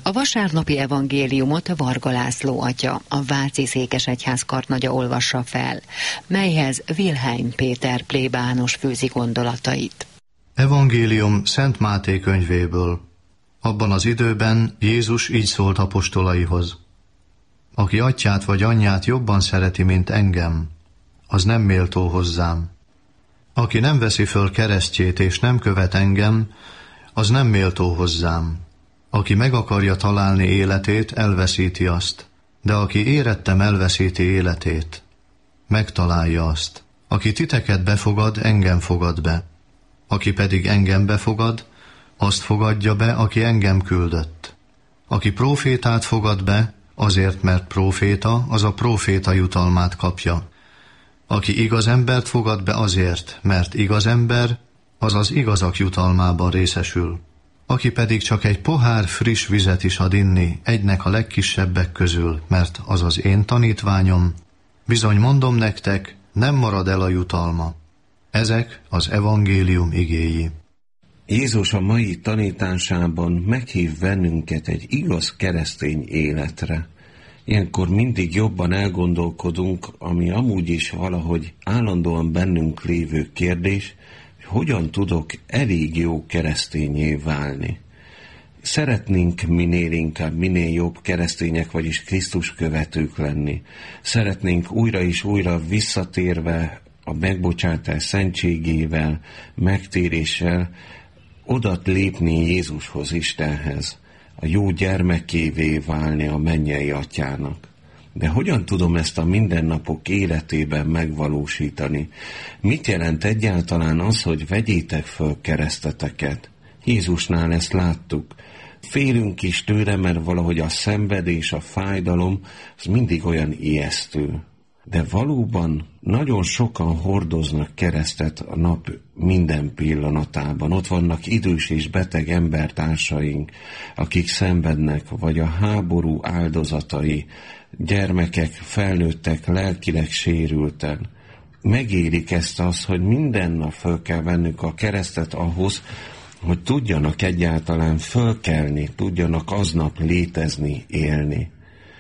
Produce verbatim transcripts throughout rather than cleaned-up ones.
A vasárnapi evangéliumot Varga László atya, a Váci Székesegyház kartnagya olvassa fel, melyhez Wilhelm Péter plébános fűzi gondolatait. Evangélium Szent Máté könyvéből. Abban az időben Jézus így szólt apostolaihoz: aki atyát vagy anyját jobban szereti, mint engem, az nem méltó hozzám. Aki nem veszi föl keresztjét és nem követ engem, az nem méltó hozzám. Aki meg akarja találni életét, elveszíti azt, de aki érettem elveszíti életét, megtalálja azt. Aki titeket befogad, engem fogad be. Aki pedig engem befogad, azt fogadja be, aki engem küldött. Aki prófétát fogad be, azért, mert próféta, az a próféta jutalmát kapja. Aki igaz embert fogad be azért, mert igaz ember, az az igazak jutalmában részesül. Aki pedig csak egy pohár friss vizet is ad inni egynek a legkisebbek közül, mert az az én tanítványom, bizony mondom nektek, nem marad el a jutalma. Ezek az evangélium igéi. Jézus a mai tanításában meghív bennünket egy igaz keresztény életre. Ilyenkor mindig jobban elgondolkodunk, ami amúgy is valahogy állandóan bennünk lévő kérdés, hogy hogyan tudok elég jó keresztényé válni. Szeretnénk minél inkább, minél jobb keresztények, vagyis Krisztus követők lenni. Szeretnénk újra és újra visszatérve a megbocsátás szentségével, megtéréssel odat lépni Jézushoz, Istenhez, a jó gyermekévé válni a mennyei atyának. De hogyan tudom ezt a mindennapok életében megvalósítani? Mit jelent egyáltalán az, hogy vegyétek föl kereszteteket? Jézusnál ezt láttuk. Félünk is tőle, mert valahogy a szenvedés, a fájdalom, az mindig olyan ijesztő. De valóban nagyon sokan hordoznak keresztet a nap minden pillanatában. Ott vannak idős és beteg embertársaink, akik szenvednek, vagy a háború áldozatai, gyermekek, felnőttek, lelkileg sérülten. Megérik ezt az, hogy minden nap föl kell vennünk a keresztet ahhoz, hogy tudjanak egyáltalán fölkelni, tudjanak aznap létezni, élni.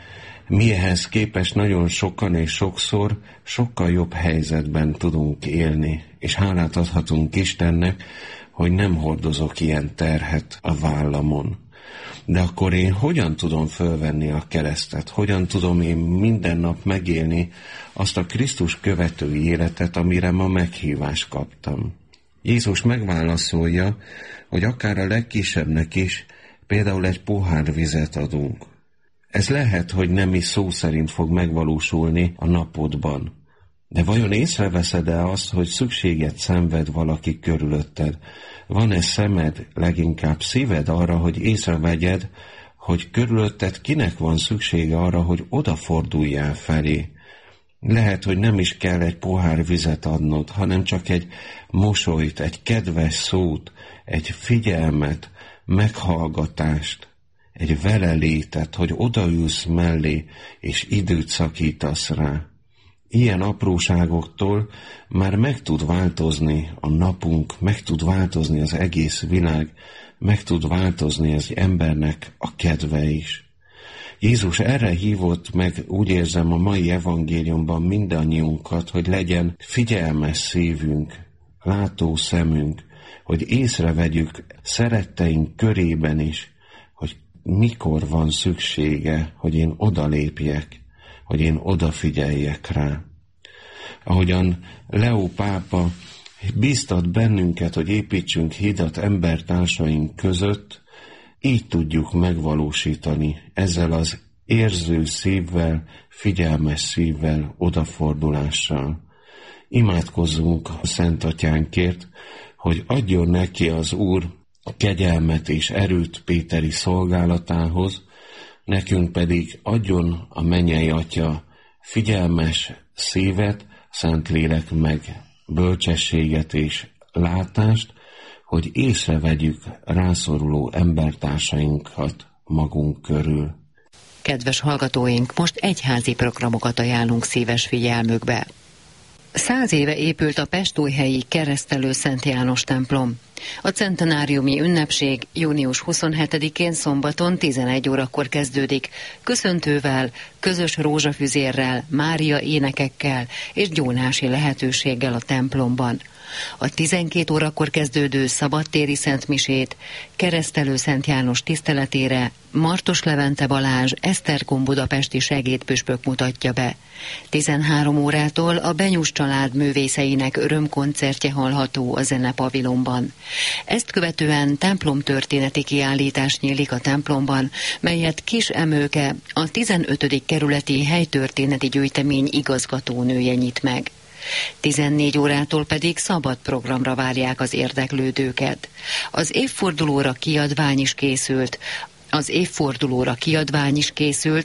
Mi ehhez képest nagyon sokan és sokszor sokkal jobb helyzetben tudunk élni, és hálát adhatunk Istennek, hogy nem hordozok ilyen terhet a vállamon. De akkor én hogyan tudom fölvenni a keresztet? Hogyan tudom én minden nap megélni azt a Krisztus követői életet, amire ma meghívást kaptam? Jézus megválaszolja, hogy akár a legkisebbnek is például egy pohár vizet adunk. Ez lehet, hogy nem is szó szerint fog megvalósulni a napodban. De vajon észreveszed-e azt, hogy szükséget szenved valaki körülötted? Van-e szemed, leginkább szíved arra, hogy észrevegyed, hogy körülötted kinek van szüksége arra, hogy odaforduljál felé? Lehet, hogy nem is kell egy pohár vizet adnod, hanem csak egy mosolyt, egy kedves szót, egy figyelmet, meghallgatást, egy velelétet, hogy odaülsz mellé, és időt szakítasz rá. Ilyen apróságoktól már meg tud változni a napunk, meg tud változni az egész világ, meg tud változni az embernek a kedve is. Jézus erre hívott meg, úgy érzem, a mai evangéliumban mindannyiunkat, hogy legyen figyelmes szívünk, látó szemünk, hogy észrevegyük szeretteink körében is, hogy mikor van szüksége, hogy én odalépjek, hogy én odafigyeljek rá. Ahogyan Leó pápa bíztat bennünket, hogy építsünk hidat embertársaink között, így tudjuk megvalósítani ezzel az érző szívvel, figyelmes szívvel, odafordulással. Imádkozzunk a Szent Atyánkért, hogy adjon neki az Úr kegyelmet és erőt péteri szolgálatához, nekünk pedig adjon a mennyei Atya figyelmes szívet, Szentlélek meg bölcsességet és látást, hogy észrevegyük rászoruló embertársainkat magunk körül. Kedves hallgatóink, most egyházi programokat ajánlunk szíves figyelmükbe. Száz éve épült a pestújhelyi Keresztelő Szent János templom. A centenáriumi ünnepség június huszonhetedikén szombaton tizenegy órakor kezdődik, köszöntővel, közös rózsafüzérrel, Mária énekekkel és gyónási lehetőséggel a templomban. A tizenkét órakor kezdődő szabadtéri szentmisét Keresztelő Szent János tiszteletére Martos Levente Balázs Esztergom budapesti segédpüspök mutatja be. tizenhárom órától a Benyus család művészeinek örömkoncertje hallható a zenepavilonban. Ezt követően templomtörténeti kiállítás nyílik a templomban, melyet Kis Emőke, a tizenötödik kerületi helytörténeti gyűjtemény igazgatónője nyit meg. tizennégy órától pedig szabad programra várják az érdeklődőket. Az évfordulóra kiadvány is készült, Az évfordulóra kiadvány is készült,